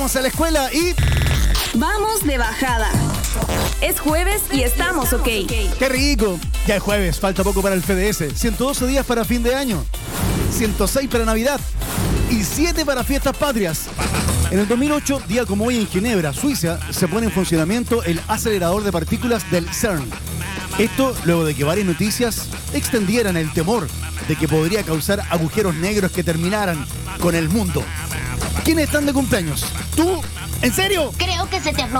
Vamos a la escuela y... Vamos de bajada. Es jueves y estamos ok. ¡Qué rico! Ya es jueves, falta poco para el FDS. 112 días para fin de año. 106 para Navidad. Y 7 para fiestas patrias. En el 2008, día como hoy en Ginebra, Suiza, se pone en funcionamiento el acelerador de partículas del CERN. Esto luego de que varias noticias extendieran el temor de que podría causar agujeros negros que terminaran con el mundo. ¿Quiénes están de cumpleaños? ¿Tú? ¿En serio? Creo que se te aflojó